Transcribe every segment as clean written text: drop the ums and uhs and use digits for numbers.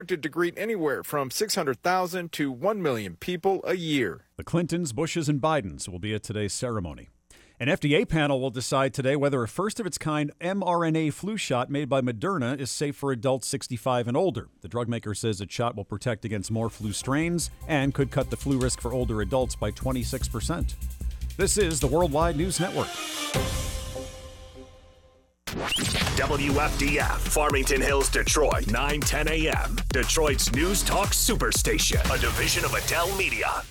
to greet anywhere from 600,000 to 1 million people a year. The Clintons, Bushes, and Bidens will be at today's ceremony. An FDA panel will decide today whether a first-of-its-kind mRNA flu shot made by Moderna is safe for adults 65 and older. The drug maker says its shot will protect against more flu strains and could cut the flu risk for older adults by 26%. This is the Worldwide News Network. WFDF, Farmington Hills, Detroit, 9:10 a.m. Detroit's News Talk Superstation, a division of Adele Media.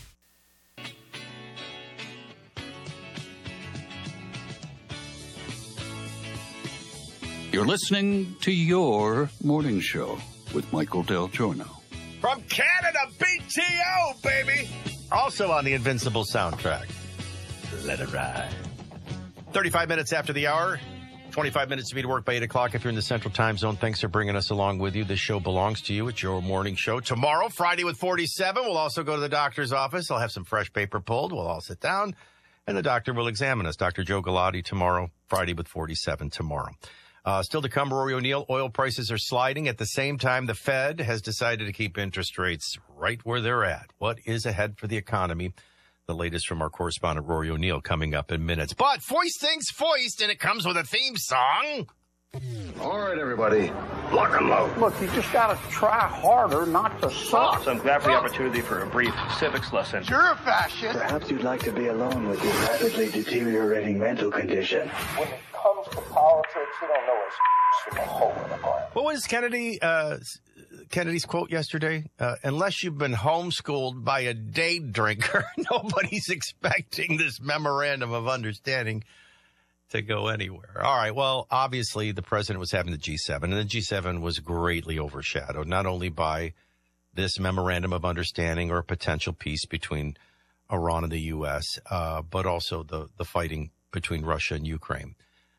You're listening to Your Morning Show with Michael Del Giorno. From Canada, BTO, baby! Also on the Invincible soundtrack. Let it ride. 35 minutes after the hour. 25 minutes to be to work by 8 o'clock if you're in the Central Time Zone. Thanks for bringing us along with you. This show belongs to you. It's Your Morning Show. Tomorrow, Friday with 47, we'll also go to the doctor's office. I'll have some fresh paper pulled. We'll all sit down, and the doctor will examine us. Dr. Joe Galati tomorrow, Friday with 47 tomorrow. Still to come, Rory O'Neill. Oil prices are sliding. At the same time, the Fed has decided to keep interest rates right where they're at. What is ahead for the economy? The latest from our correspondent, Rory O'Neill, coming up in minutes. But foist things foist, and it comes with a theme song. All right, everybody, lock and load. Look, you just got to try harder not to suck. So I'm glad for the opportunity for a brief civics lesson. You're a fascist. Perhaps you'd like to be alone with your rapidly deteriorating mental condition. When it comes to politics, you don't know it's a hole in the ground. What was Kennedy's quote yesterday? Unless you've been homeschooled by a day drinker, nobody's expecting this memorandum of understanding to go anywhere. All right. Well, obviously, the president was having the G7, and the G7 was greatly overshadowed, not only by this memorandum of understanding or a potential peace between Iran and the U.S., but also the fighting between Russia and Ukraine.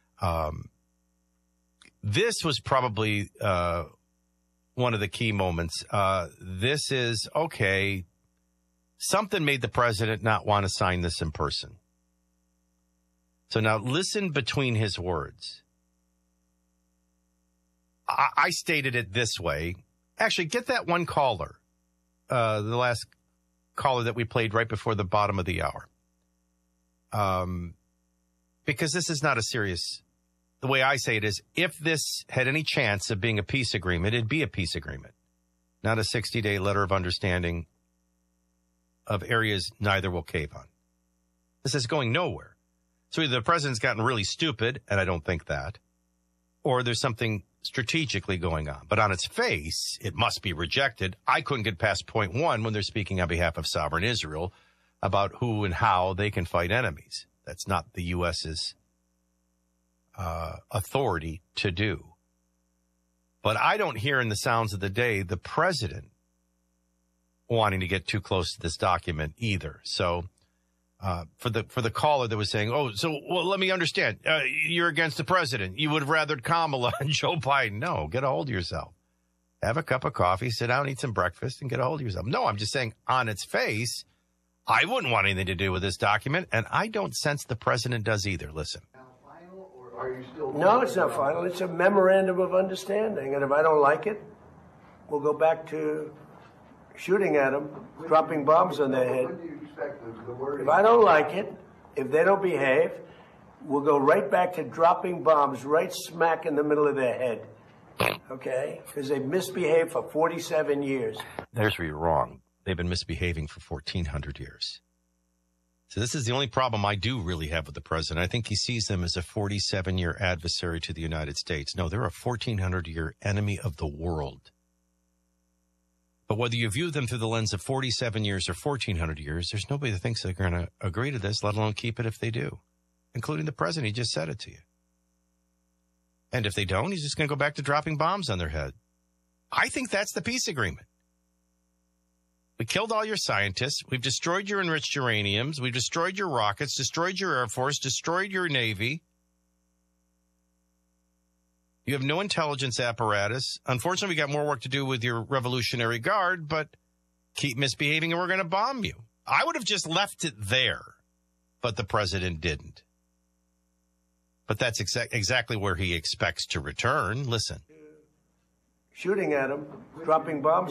This was probably one of the key moments. This is, okay, something made the president not want to sign this in person. So now listen between his words. I stated it this way. Actually, get that one caller, the last caller that we played right before the bottom of the hour. Because this is not a serious, the way I say it is, if this had any chance of being a peace agreement, it'd be a peace agreement, not a 60-day letter of understanding of areas neither will cave on. This is going nowhere. So either the president's gotten really stupid, and I don't think that, or there's something strategically going on. But on its face, it must be rejected. I couldn't get past point one when they're speaking on behalf of sovereign Israel about who and how they can fight enemies. That's not the U.S.'s authority to do. But I don't hear in the sounds of the day the president wanting to get too close to this document either. So for the caller that was saying, well, let me understand. You're against the president. You would have rathered Kamala and Joe Biden. No, get a hold of yourself. Have a cup of coffee, sit down, eat some breakfast, and get a hold of yourself. No, I'm just saying on its face, I wouldn't want anything to do with this document, and I don't sense the president does either. Listen. No, it's not final. It's a memorandum of understanding, and if I don't like it, we'll go back to shooting at them, dropping bombs on their head. If I don't like it, if they don't behave, we'll go right back to dropping bombs right smack in the middle of their head. Okay? Because they've misbehaved for 47 years. There's where you're wrong. They've been misbehaving for 1,400 years. So this is the only problem I do really have with the president. I think he sees them as a 47-year adversary to the United States. No, they're a 1,400-year enemy of the world. But whether you view them through the lens of 47 years or 1,400 years, there's nobody that thinks they're going to agree to this, let alone keep it if they do, including the president. He just said it to you. And if they don't, he's just going to go back to dropping bombs on their head. I think that's the peace agreement. We killed all your scientists. We've destroyed your enriched uraniums. We've destroyed your rockets, destroyed your Air Force, destroyed your Navy. You have no intelligence apparatus. Unfortunately, we got more work to do with your Revolutionary Guard, but keep misbehaving and we're going to bomb you. I would have just left it there, but the president didn't. But that's exactly where he expects to return. Listen. shooting at them, dropping bombs